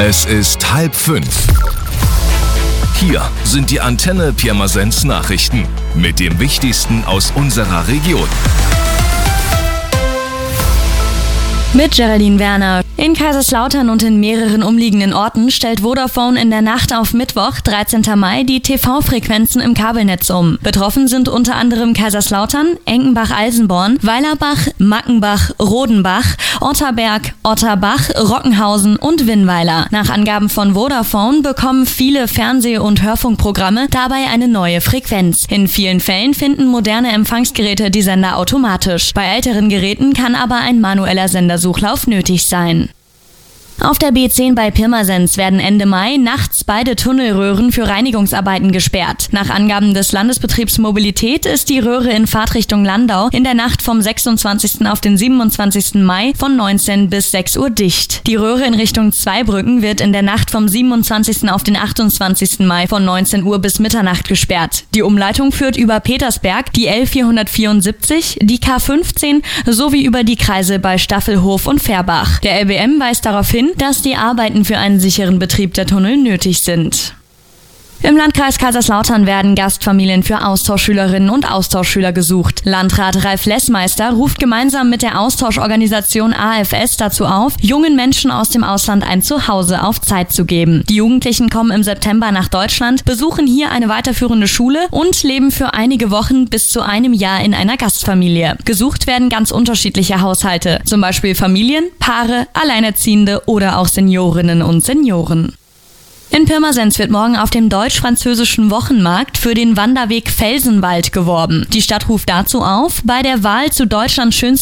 Es ist 4:30. Hier sind die Antenne Pirmasens Nachrichten mit dem Wichtigsten aus unserer Region. Mit Geraldine Werner. In Kaiserslautern und in mehreren umliegenden Orten stellt Vodafone in der Nacht auf Mittwoch, 13. Mai, die TV-Frequenzen im Kabelnetz um. Betroffen sind unter anderem Kaiserslautern, Enkenbach-Alsenborn, Weilerbach, Mackenbach, Rodenbach, Otterberg, Otterbach, Rockenhausen und Winnweiler. Nach Angaben von Vodafone bekommen viele Fernseh- und Hörfunkprogramme dabei eine neue Frequenz. In vielen Fällen finden moderne Empfangsgeräte die Sender automatisch. Bei älteren Geräten kann aber ein manueller Sendersuchlauf nötig sein. Auf der B10 bei Pirmasens werden Ende Mai nachts beide Tunnelröhren für Reinigungsarbeiten gesperrt. Nach Angaben des Landesbetriebs Mobilität ist die Röhre in Fahrtrichtung Landau in der Nacht vom 26. auf den 27. Mai von 19 bis 6 Uhr dicht. Die Röhre in Richtung Zweibrücken wird in der Nacht vom 27. auf den 28. Mai von 19 Uhr bis Mitternacht gesperrt. Die Umleitung führt über Petersberg, die L474, die K15 sowie über die Kreise bei Staffelhof und Fährbach. Der LBM weist darauf hin, dass die Arbeiten für einen sicheren Betrieb der Tunnel nötig sind. Im Landkreis Kaiserslautern werden Gastfamilien für Austauschschülerinnen und Austauschschüler gesucht. Landrat Ralf Lessmeister ruft gemeinsam mit der Austauschorganisation AFS dazu auf, jungen Menschen aus dem Ausland ein Zuhause auf Zeit zu geben. Die Jugendlichen kommen im September nach Deutschland, besuchen hier eine weiterführende Schule und leben für einige Wochen bis zu einem Jahr in einer Gastfamilie. Gesucht werden ganz unterschiedliche Haushalte, zum Beispiel Familien, Paare, Alleinerziehende oder auch Seniorinnen und Senioren. In Pirmasens wird morgen auf dem deutsch-französischen Wochenmarkt für den Wanderweg Felsenwald geworben. Die Stadt ruft dazu auf, bei der Wahl zu Deutschlands schönsten